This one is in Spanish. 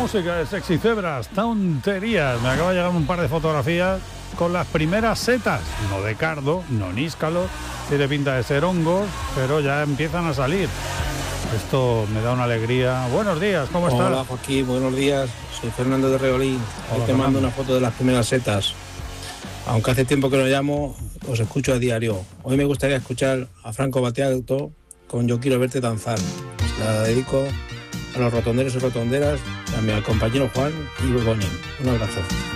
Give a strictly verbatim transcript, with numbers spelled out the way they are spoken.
música de Sexy Zebras, tonterías. Me acaba de llegar un par de fotografías con las primeras setas, no de cardo, no níscalo, tiene pinta de ser hongos, pero ya empiezan a salir. Esto me da una alegría. Buenos días, ¿cómo estás? Hola Joaquín, buenos días. Soy Fernando de Reolín. Hoy te mando una foto de las primeras setas. Aunque hace tiempo que no llamo, os escucho a diario. Hoy me gustaría escuchar a Franco Battiato con Yo quiero verte danzar. Se la dedico a los rotonderos y rotonderas, a mi compañero Juan y Bonín. Un abrazo.